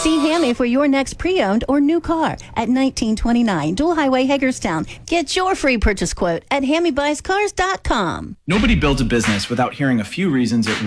See Hammy for your next pre-owned or new car at 1929 Dual Highway, Hagerstown. Get your free purchase quote at HammyBuysCars.com. Nobody builds a business without hearing a few reasons it